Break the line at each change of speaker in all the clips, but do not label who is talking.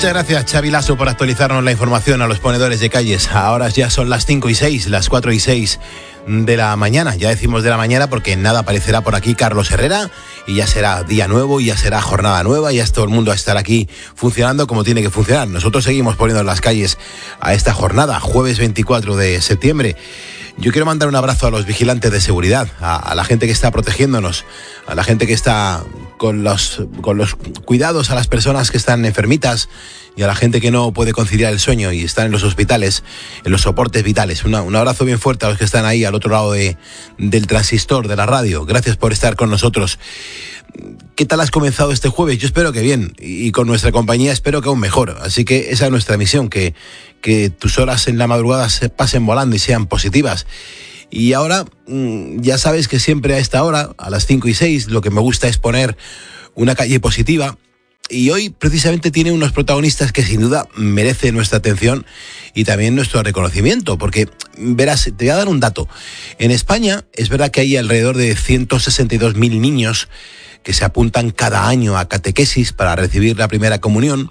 Muchas gracias, Xavi Lasso, por actualizarnos la información a los ponedores de calles. Ahora ya son las 5:06, las 4:06 de la mañana. Ya decimos de la mañana porque nada aparecerá por aquí Carlos Herrera y ya será día nuevo y ya será jornada nueva y ya todo el mundo va a estar aquí funcionando como tiene que funcionar. Nosotros seguimos poniendo en las calles a esta jornada, jueves 24 de septiembre. Yo quiero mandar un abrazo a los vigilantes de seguridad, a la gente que está protegiéndonos, a la gente que está con los cuidados a las personas que están enfermitas y a la gente que no puede conciliar el sueño y están en los hospitales, en los soportes vitales. Un abrazo bien fuerte a los que están ahí al otro lado del transistor, de la radio. Gracias por estar con nosotros. ¿Qué tal has comenzado este jueves? Yo espero que bien, y con nuestra compañía espero que aún mejor. Así que esa es nuestra misión, que tus horas en la madrugada se pasen volando y sean positivas. Y ahora, ya sabes que siempre a esta hora, a las 5:06, lo que me gusta es poner una calle positiva. Y hoy precisamente tiene unos protagonistas que sin duda merecen nuestra atención y también nuestro reconocimiento, porque verás, te voy a dar un dato. En España es verdad que hay alrededor de 162.000 niños que se apuntan cada año a catequesis para recibir la primera comunión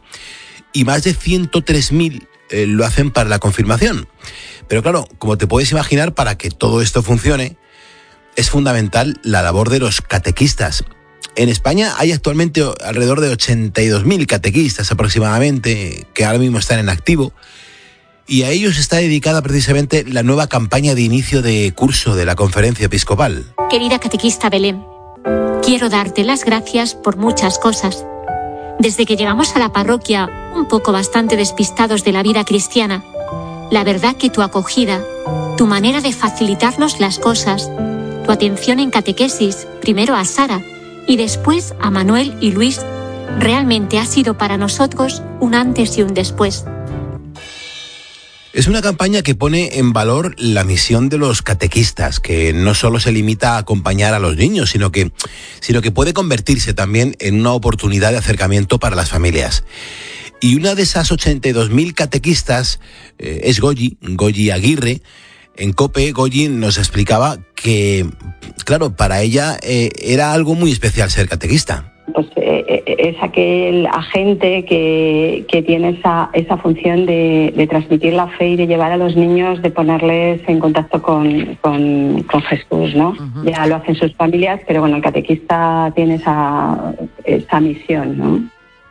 y más de 103.000 lo hacen para la confirmación. Pero claro, como te puedes imaginar, para que todo esto funcione es fundamental la labor de los catequistas. En España hay actualmente alrededor de 82.000 catequistas aproximadamente que ahora mismo están en activo y a ellos está dedicada precisamente la nueva campaña de inicio de curso de la Conferencia Episcopal.
Querida catequista Belén, quiero darte las gracias por muchas cosas. Desde que llegamos a la parroquia, un poco bastante despistados de la vida cristiana, la verdad que tu acogida, tu manera de facilitarnos las cosas, tu atención en catequesis, primero a Sara y después a Manuel y Luis, realmente ha sido para nosotros un antes y un después.
Es una campaña que pone en valor la misión de los catequistas, que no solo se limita a acompañar a los niños, sino que puede convertirse también en una oportunidad de acercamiento para las familias. Y una de esas 82.000 catequistas es Goyi Aguirre. En COPE, Goyi nos explicaba que, claro, para ella era algo muy especial ser catequista.
Pues es aquel agente que tiene esa función de transmitir la fe y de llevar a los niños, de ponerles en contacto con Jesús, ¿no? Uh-huh. Ya lo hacen sus familias, pero bueno, el catequista tiene esa misión, ¿no?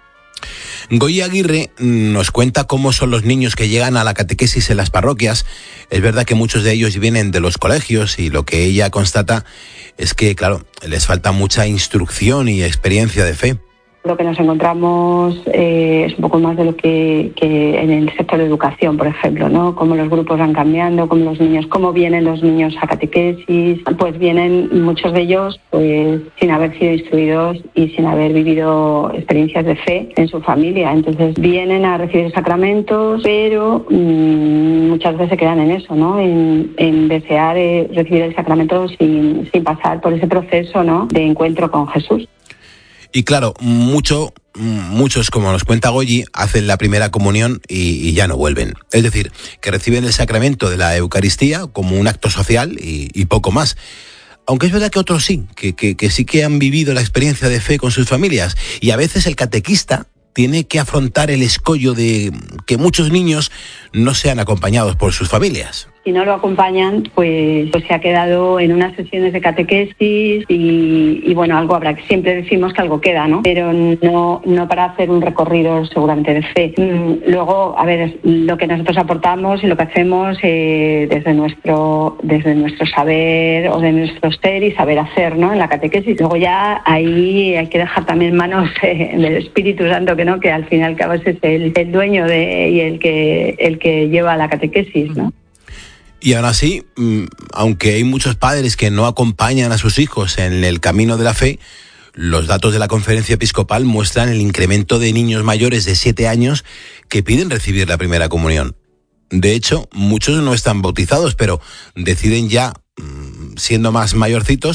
Goyi Aguirre nos cuenta cómo son los niños que llegan a la catequesis en las parroquias. Es verdad que muchos de ellos vienen de los colegios y lo que ella constata es que, claro, les falta mucha instrucción y experiencia de fe.
Lo que nos encontramos es un poco más de lo que en el sector de educación, por ejemplo, ¿no? Cómo los grupos van cambiando, cómo vienen los niños a catequesis. Pues vienen muchos de ellos pues sin haber sido instruidos y sin haber vivido experiencias de fe en su familia. Entonces vienen a recibir sacramentos, pero muchas veces se quedan en eso, ¿no? En desear recibir el sacramento sin pasar por ese proceso, ¿no? De encuentro con Jesús.
Y claro, muchos, como nos cuenta Goyi, hacen la primera comunión y ya no vuelven. Es decir, que reciben el sacramento de la Eucaristía como un acto social y poco más. Aunque es verdad que otros sí, que sí que han vivido la experiencia de fe con sus familias. Y a veces el catequista tiene que afrontar el escollo de que muchos niños no sean acompañados por sus familias.
Si no lo acompañan, pues se ha quedado en unas sesiones de catequesis y bueno, algo habrá. Siempre decimos que algo queda, ¿no? Pero no para hacer un recorrido seguramente de fe. Luego, a ver, lo que nosotros aportamos y lo que hacemos desde nuestro saber o de nuestro ser y saber hacer, ¿no? En la catequesis. Luego ya ahí hay que dejar también manos del Espíritu Santo, que al fin y al cabo es el dueño y el que lleva la catequesis, ¿no?
Y aún así, aunque hay muchos padres que no acompañan a sus hijos en el camino de la fe, los datos de la Conferencia Episcopal muestran el incremento de niños mayores de 7 años que piden recibir la primera comunión. De hecho, muchos no están bautizados, pero deciden ya, siendo más mayorcitos,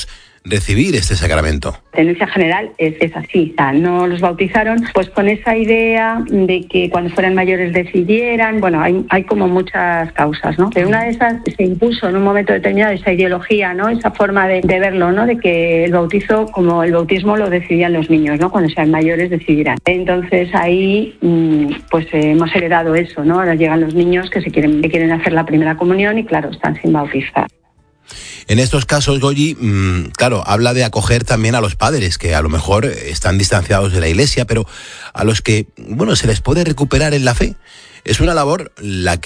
recibir este sacramento.
La tendencia general es así, o sea, no los bautizaron pues con esa idea de que cuando fueran mayores decidieran. Bueno, hay como muchas causas, ¿no? Pero una de esas se impuso en un momento determinado esa ideología, ¿no? Esa forma de verlo, ¿no? De que el bautizo, como el bautismo, lo decidían los niños, ¿no? Cuando sean mayores decidirán. Entonces ahí pues hemos heredado eso, ¿no? Ahora llegan los niños que quieren hacer la primera comunión y claro, están sin bautizar.
En estos casos, Goyi, claro, habla de acoger también a los padres que a lo mejor están distanciados de la Iglesia, pero a los que, bueno, se les puede recuperar en la fe. Es una labor la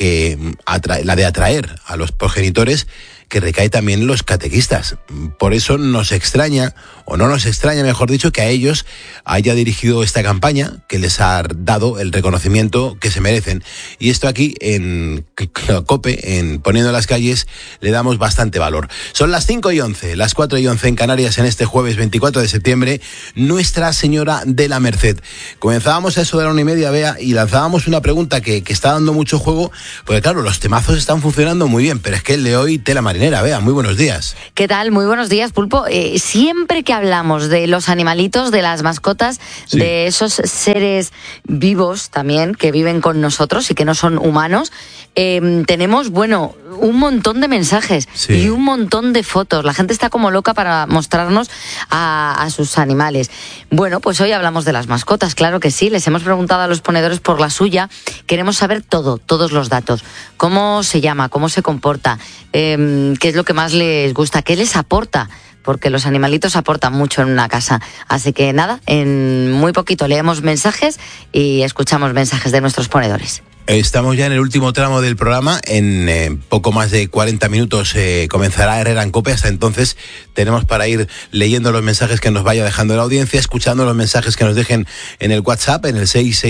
de atraer a los progenitores que recae también en los catequistas. Por eso nos extraña, o no nos extraña, mejor dicho, que a ellos haya dirigido esta campaña que les ha dado el reconocimiento que se merecen. Y esto aquí en COPE, en Poniendo en las Calles, le damos bastante valor. Son las 5:11, las 4:11 en Canarias en este jueves 24 de septiembre, Nuestra Señora de la Merced. Comenzábamos a eso de la 1:30, Bea, y lanzábamos una pregunta que está dando mucho juego, porque claro, los temazos están funcionando muy bien, pero es que el de hoy, tela marinera. Bea, muy buenos días.
¿Qué tal? Muy buenos días, Pulpo. Siempre que hablamos de los animalitos, de las mascotas, sí, de esos seres vivos también que viven con nosotros y que no son humanos, tenemos, bueno, un montón de mensajes, sí, y un montón de fotos. La gente está como loca para mostrarnos a sus animales. Bueno, pues hoy hablamos de las mascotas, claro que sí. Les hemos preguntado a los ponedores por la suya. Queremos saber todos los datos. ¿Cómo se llama? ¿Cómo se comporta? ¿Qué es lo que más les gusta? ¿Qué les aporta? Porque los animalitos aportan mucho en una casa. Así que nada, en muy poquito leemos mensajes y escuchamos mensajes de nuestros ponedores.
Estamos ya en el último tramo del programa. En poco más de 40 minutos comenzará Herrera en COPE. Hasta entonces tenemos para ir leyendo los mensajes que nos vaya dejando la audiencia, escuchando los mensajes que nos dejen en el WhatsApp, en el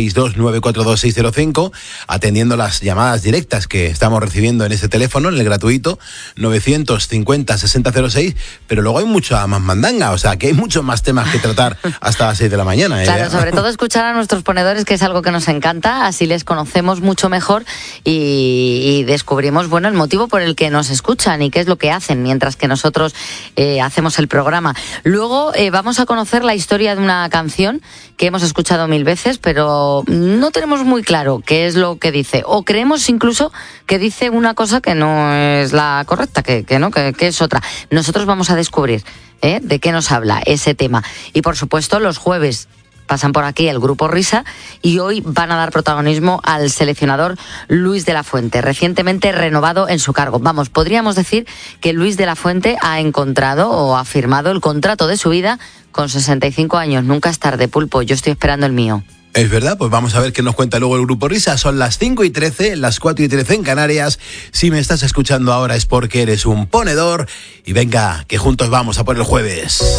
662-942-605, atendiendo las llamadas directas que estamos recibiendo en este teléfono, en el gratuito 950-6006. Pero luego hay mucha más mandanga, o sea, que hay muchos más temas que tratar hasta las 6 de la mañana.
Claro, sobre todo escuchar a nuestros ponedores, que es algo que nos encanta, así les conocemos mucho mejor y descubrimos, bueno, el motivo por el que nos escuchan y qué es lo que hacen mientras que nosotros hacemos el programa. Luego vamos a conocer la historia de una canción que hemos escuchado 1000 veces, pero no tenemos muy claro qué es lo que dice, o creemos incluso que dice una cosa que no es la correcta, que es otra. Nosotros vamos a descubrir de qué nos habla ese tema. Y por supuesto, los jueves pasan por aquí el Grupo Risa y hoy van a dar protagonismo al seleccionador Luis de la Fuente, recientemente renovado en su cargo. Vamos, podríamos decir que Luis de la Fuente ha encontrado o ha firmado el contrato de su vida con 65 años. Nunca es tarde, Pulpo, yo estoy esperando el mío.
Es verdad, pues vamos a ver qué nos cuenta luego el Grupo Risa. Son las 5:13, las 4:13 en Canarias. Si me estás escuchando ahora es porque eres un ponedor. Y venga, que juntos vamos a por el jueves.